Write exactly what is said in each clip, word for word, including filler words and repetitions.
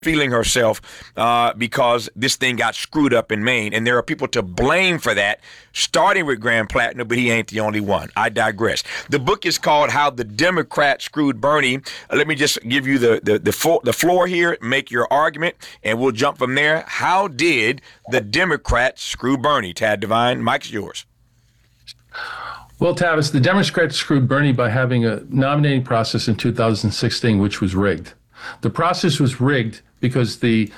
feeling herself uh, because this thing got screwed up in Maine. And there are people to blame for that, starting with Graham Plattner, but he ain't the only one. I digress. The book is called How the Democrats Screwed Bernie. Uh, let me just give you the, the, the, fo- the floor here, make your argument, and we'll jump from there. How did the Democrats screw Bernie? Tad Devine, mic's yours. Well, Tavis, the Democrats screwed Bernie by having a nominating process in two thousand sixteen, which was rigged. The process was rigged because the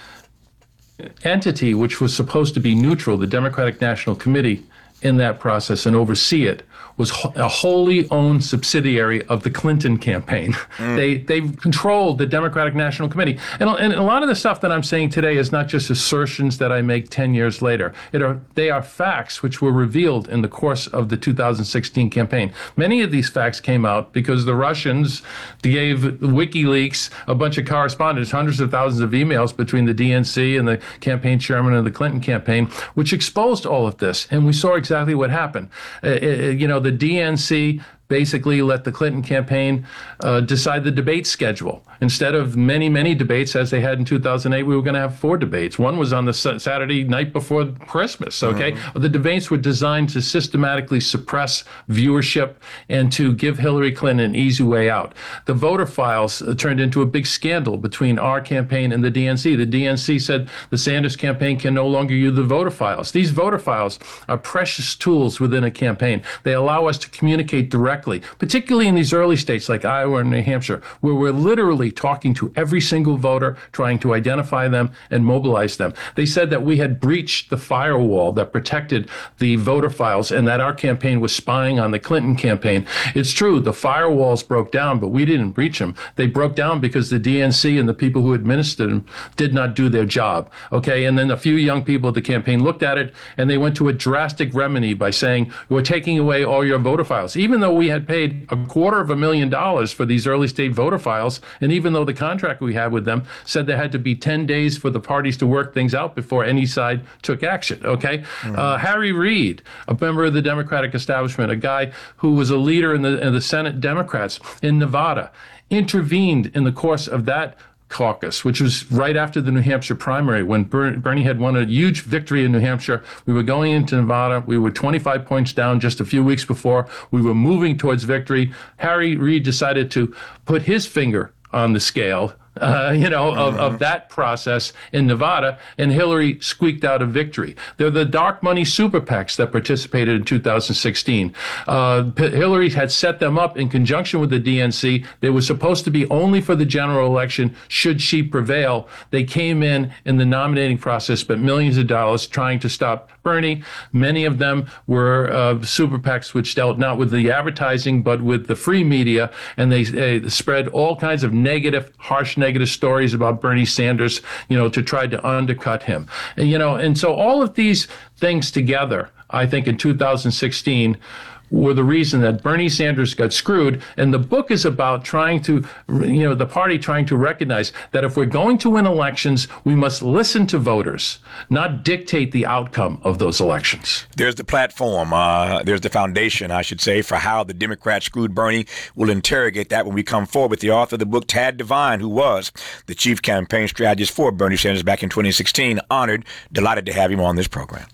entity which was supposed to be neutral, the Democratic National Committee, in that process and oversee it, was a wholly owned subsidiary of the Clinton campaign. Mm. They they controlled the Democratic National Committee. And, and a lot of the stuff that I'm saying today is not just assertions that I make ten years later. It are They are facts which were revealed in the course of the two thousand sixteen campaign. Many of these facts came out because the Russians gave WikiLeaks a bunch of correspondence, hundreds of thousands of emails between the D N C and the campaign chairman of the Clinton campaign, which exposed all of this. And we saw exactly what happened. Uh, you know, the D N C basically let the Clinton campaign uh, decide the debate schedule. Instead of many, many debates, as they had in two thousand eight, we were going to have four debates. One was on the Saturday night before Christmas, okay? Mm-hmm. The debates were designed to systematically suppress viewership and to give Hillary Clinton an easy way out. The voter files uh, turned into a big scandal between our campaign and the D N C. The D N C said the Sanders campaign can no longer use the voter files. These voter files are precious tools within a campaign. They allow us to communicate directly, particularly in these early states like Iowa and New Hampshire, where we're literally talking to every single voter, trying to identify them and mobilize them. They said that we had breached the firewall that protected the voter files and that our campaign was spying on the Clinton campaign. It's true, the firewalls broke down, but we didn't breach them. They broke down because the D N C and the people who administered them did not do their job, okay? And then a few young people at the campaign looked at it and they went to a drastic remedy by saying, we're taking away all your voter files. Even though we had paid a quarter of a million dollars for these early state voter files, and even though the contract we had with them said there had to be ten days for the parties to work things out before any side took action, okay? Mm-hmm. Uh, Harry Reid, a member of the Democratic establishment, a guy who was a leader in the, in the Senate Democrats in Nevada, intervened in the course of that caucus, which was right after the New Hampshire primary when Bernie had won a huge victory in New Hampshire. We were going into Nevada. We were twenty-five points down just a few weeks before. We were moving towards victory. Harry Reid decided to put his finger on the scale, uh, you know, of, of that process in Nevada, and Hillary squeaked out a victory. They're the dark money super PACs that participated in two thousand sixteen. Uh, Hillary had set them up in conjunction with the D N C. They were supposed to be only for the general election should she prevail. They came in in the nominating process, spent millions of dollars trying to stop Bernie. Many of them were uh, super PACs which dealt not with the advertising, but with the free media, and they, they spread all kinds of negative, harsh negative stories about Bernie Sanders, you know, to try to undercut him. And, you know, and so all of these things together, I think in two thousand sixteen, were the reason that Bernie Sanders got screwed. And the book is about trying to, you know, the party trying to recognize that if we're going to win elections, we must listen to voters, not dictate the outcome of those elections. There's the platform. Uh, there's the foundation, I should say, for how the Democrats screwed Bernie. We'll interrogate that when we come forward with the author of the book, Tad Devine, who was the chief campaign strategist for Bernie Sanders back in twenty sixteen. Honored, delighted to have him on this program.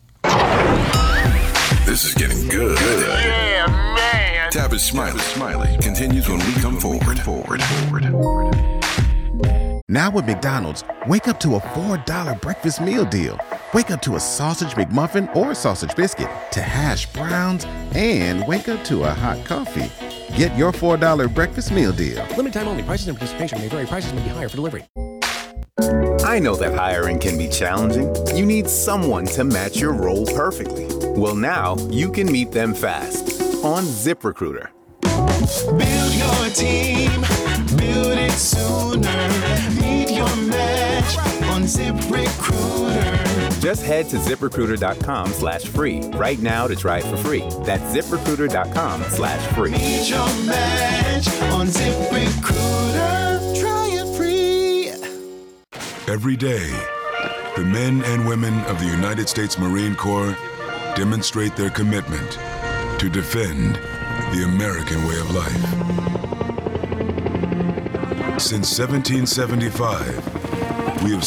This is getting good. Yeah, man. Tavis Smiley, Smiley continues when we come forward. Forward, forward, forward. Now with McDonald's, wake up to a four dollar breakfast meal deal. Wake up to a sausage McMuffin or sausage biscuit, to hash browns, and wake up to a hot coffee. Get your four dollar breakfast meal deal. Limited time only. Prices and participation may vary. Prices may be higher for delivery. I know that hiring can be challenging. You need someone to match your role perfectly. Well, now you can meet them fast on ZipRecruiter. Build your team, build it sooner. Meet your match on ZipRecruiter. Just head to ZipRecruiter.com slash free right now to try it for free. That's ZipRecruiter.com slash free. Meet your match on ZipRecruiter. Try it free. Every day, the men and women of the United States Marine Corps demonstrate their commitment to defend the American way of life. Since seventeen seventy-five, We have